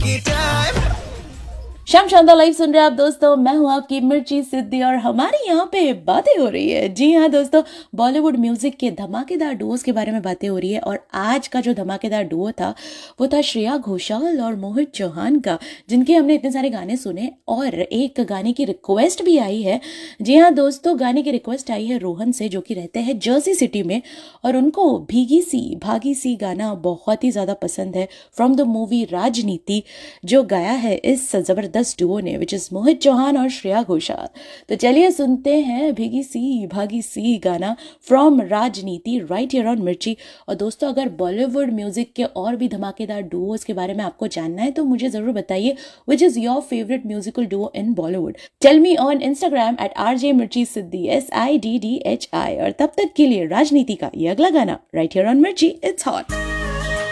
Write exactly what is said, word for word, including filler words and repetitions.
शाम शानदार लाइव सुन रहे हैं आप दोस्तों। मैं हूं आपकी मिर्ची सिद्धि और हमारी यहाँ पे बातें हो रही है। जी हाँ दोस्तों, बॉलीवुड म्यूजिक के धमाकेदार डुओस के बारे में बातें हो रही है। और आज का जो धमाकेदार डुओ था वो था श्रेया घोषाल और मोहित चौहान का, जिनके हमने इतने सारे गाने सुने और एक गाने की रिक्वेस्ट भी आई है। जी हाँ दोस्तों, गाने की रिक्वेस्ट आई है रोहन से, जो कि रहते हैं जर्सी सिटी में, और उनको भीगी सी भागी सी गाना बहुत ही ज़्यादा पसंद है फ्रॉम द मूवी राजनीति, जो गाया है इस जबरदस्त डुओ ने, विच इज मोहित चौहान और श्रेया घोषाल। तो चलिए सुनते हैं भीगी सी भागी सी गाना फ्रॉम राजनीति राइट हियर ऑन मिर्ची। और दोस्तों, अगर बॉलीवुड म्यूजिक के और भी धमाकेदार डुओस के बारे में आपको जानना है तो मुझे जरूर बताइए, which is your favourite musical Duo in Bollywood. Tell me on Instagram at R J मिर्ची सिद्धि, S I D D H I. और तब तक के लिए राजनीति का ये अगला गाना राइट हियर ऑन मिर्ची, इट्स हॉट।